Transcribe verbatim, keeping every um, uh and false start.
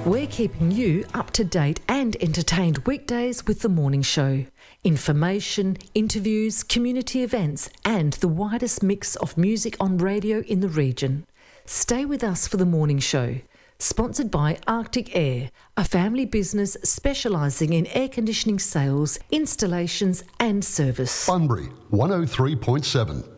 We're keeping you up to date and entertained weekdays with The Morning Show. Information, interviews, community events and the widest mix of music on radio in the region. Stay with us for The Morning Show. Sponsored by Arctic Air, a family business specialising in air conditioning sales, installations and service. Bunbury, one oh three point seven.